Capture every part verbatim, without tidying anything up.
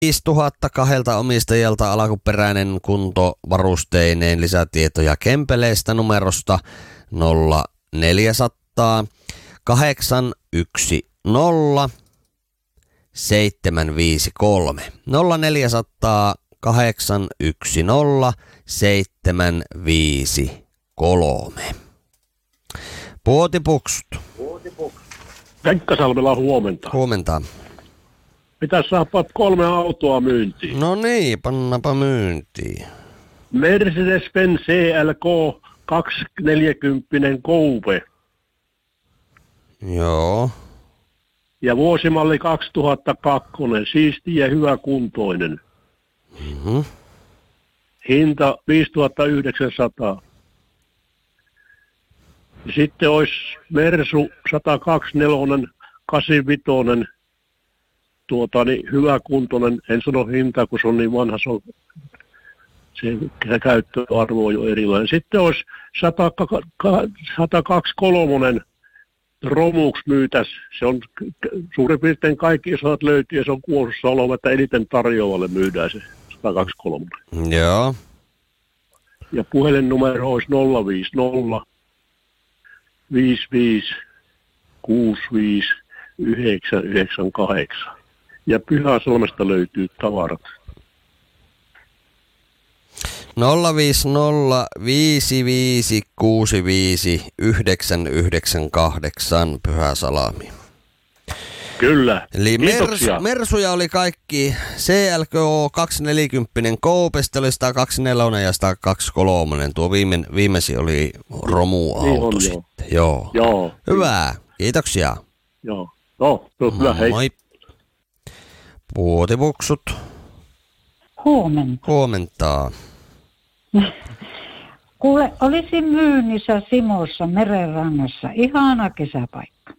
viisituhatta kahdelta omistajalta alkuperäinen kunto varusteineen. Lisätietoja Kempeleestä numerosta nolla neljäsataa kahdeksan yksi nolla seitsemän viisi kolme. nolla neljäsataa kahdeksan yksi nolla seitsemän viisi kolme. Puotipuksut. Venkkasalmella huomenta. Huomenta. Pitäis saada kolme autoa myyntiin. No niin, pannapa myyntiin. Mercedes-Benz C L K kaksisataaneljäkymmentä Coupe. Joo. Ja vuosimalli kaksituhattakaksi, siisti ja hyvä kuntoinen. Mm-hmm. Hinta viisituhattayhdeksänsataa. Sitten olisi Mersu sata kaksikymmentäneljä kahdeksankymmentäviisi, tuota, niin hyvä kuntoinen. En sano hintaa, kun se on niin vanha, se, on, se käyttöarvo on jo erilainen. Sitten olisi sata kaksikymmentäkolme romuksi myytäs. Se on suurin piirtein kaikki osat löytyy ja se on kuosussa oleva, että eniten tarjoavalle myydään se sata kaksikymmentäkolme. Joo. Ja puhelinnumero olisi nolla viisi nolla viisi viisi kuusi viisi yhdeksän yhdeksän kahdeksan. Ja Pyhäsalmesta löytyy tavarat. nolla viisi nolla viisi viisi kuusi viisi yhdeksän yhdeksän kahdeksan Pyhäsalmi. Kyllä. Eli mers, Mersuja oli kaikki. C L K kaksisataaneljäkymmentä Coupesta oli sata kaksikymmentäneljä ja sata kaksikymmentäkolme. Tuo viime, viimeisin oli romuauto niin on, sitten. Joo. Joo. Joo. Hyvä. Kiitoksia. Joo. No, hyvä. Hei. Moi. Puotipuksut. Huomenta. Huomenta. Kuule, olisin myynnissä Simossa merenrannassa. Ihana kesäpaikka.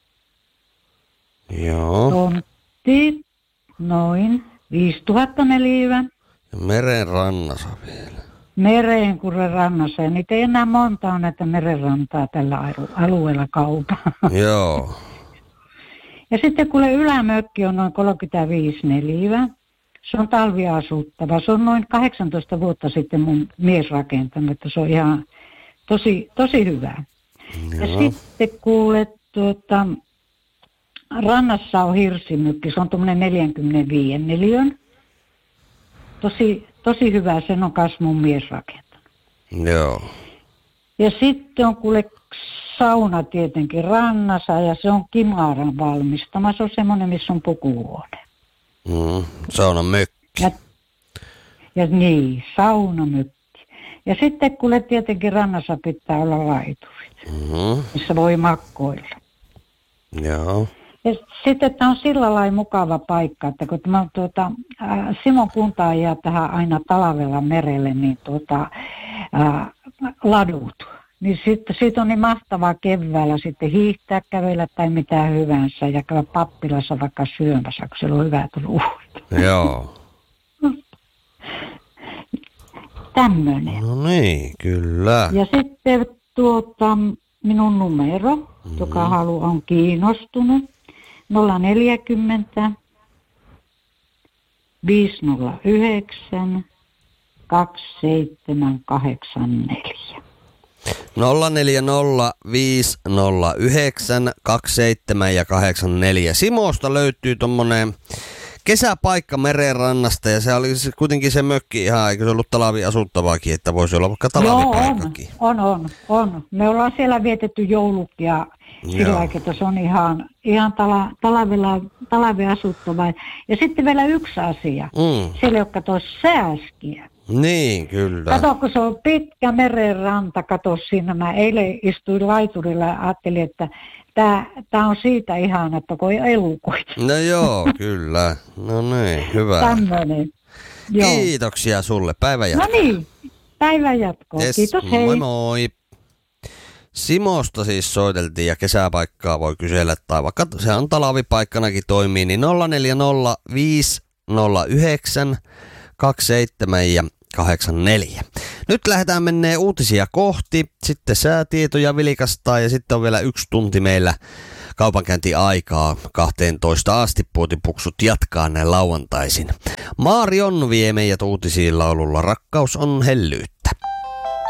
Joo. Tontti noin viisituhatta neliöä. Ja meren rannassa vielä. Merenkurren rannassa. Ja niitä ei enää monta on näitä merenrantaa tällä alueella kaupaa. Joo. Ja sitten kuule ylämökki on noin kolmekymmentäviisi neliöä. Se on talviasuttava. Se on noin kahdeksantoista vuotta sitten mun mies rakentanut, että se on ihan tosi, tosi hyvä. Joo. Ja sitten kuule tuota, rannassa on hirsimykki. Se on tuommoinen neljäkymmentäviisi neliön. Tosi, tosi hyvä. Sen on kas mun mies rakentanut. Joo. Ja sitten on kuule sauna tietenkin rannassa ja se on Kimaran valmistama. Se on semmoinen, missä on pukuhuone. Mm, saunamökki. Ja, ja niin, saunamökki. Ja sitten kuule tietenkin rannassa pitää olla laiturit, mm-hmm. missä voi makkoilla. Joo. Ja sitten tämä on sillä lailla mukava paikka, että kun tämä tuota, äh, Simon kunta ajaa tähän aina talvella merelle, niin tuota, äh, ladut. Niin sitten siitä on niin mahtavaa keväällä sitten hiihtää, kävellä tai mitään hyvänsä ja käydä pappilassa vaikka syömässä, kun siellä on hyvät ruuat. Joo. Tämmöinen. No niin, kyllä. Ja sitten tuota, minun numero, mm-hmm. joka halu on kiinnostunut, nolla neljäkymmentä viisi nolla yhdeksän kaksi seitsemän kahdeksan neljä. nolla neljä nolla viisi nolla yhdeksän kaksi seitsemän ja kahdeksan neljä. Simosta löytyy tommonen kesäpaikka merenrannasta ja se oli kuitenkin se mökki ihan, eikö se ollut talviasuttavaakin, että voisi olla vaikka talvipaikkakin. Joo, on, on, on, on. Me ollaan siellä vietetty joulut ja sillä aikaa, että se on ihan, ihan tala, talvella, talviasuttavaa. Ja sitten vielä yksi asia. Mm. Siellä ei ole kato sääskiä. Niin, kyllä. Kato, kun se on pitkä merenranta, kato siinä. Mä eilen istuin laiturilla ja ajattelin, että tää, tää on siitä ihan, että kun ei elukoita. No joo, kyllä. No niin, hyvä. Tämmönen. Joo. Kiitoksia sulle. Päivän jatkoa. No niin, päivän jatkoa. Yes, kiitos, hei. Moi moi. Simosta siis soiteltiin ja kesäpaikkaa voi kysellä tai vaikka se on talvipaikkanakin toimii, niin nolla neljä nolla viisi nolla yhdeksän kaksi seitsemän ja kahdeksan neljä. Nyt lähdetään menneen uutisia kohti, sitten säätietoja vilkastaa ja sitten on vielä yksi tunti meillä kaupankäyntiaikaa kahteentoista asti. Puotipuksut jatkaa näin lauantaisin. Marion vie meidät uutisiin laululla Rakkaus on hellyyttä.